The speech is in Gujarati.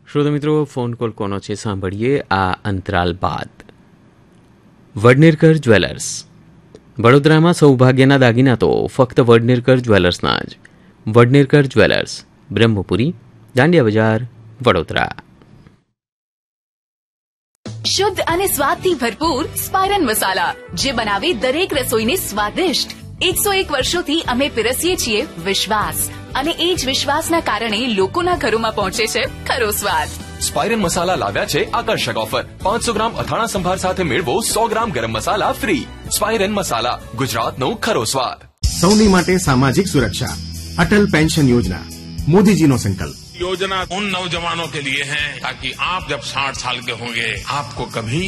શ્રોતા મિત્રો, ફોન કોલ કોનો છે સાંભળીએ આ અંતરાલ બાદ. વડનેરકર જ્વેલર્સ. વડોદરામાં સૌભાગ્યના દાગીના તો ફક્ત વડનેરકર જ્વેલર્સના જ. વડનેરકર જ્વેલર્સ, બ્રહ્મપુરી, દાંડિયા બજાર, વડોદરા. શુદ્ધ અને સ્વાદથી ભરપૂર સ્પાયરન મસાલા, જે બનાવે દરેક રસોઈને સ્વાદિષ્ટ. 101 વર્ષોથી અમે પીરસીએ છીએ વિશ્વાસ, અને એ જ વિશ્વાસના કારણે લોકોના ઘરોમાં પહોંચે છે ખરો સ્વાદ. સ્પાયરન મસાલા લાવ્યા છે આકર્ષક ઓફર. 500 ગ્રામ અથાણા સંભાર સાથે મેળવો 100 ગ્રામ ગરમ મસાલા ફ્રી. સ્પાયરન મસાલા, ગુજરાતનો ખરો સ્વાદ. સૌની માટે સામાજિક સુરક્ષા, अटल पेंशन योजना, मोदी जी नो संकल्प. योजना उन नौजवानों के लिए है ताकि आप जब 60 साल के होंगे आपको कभी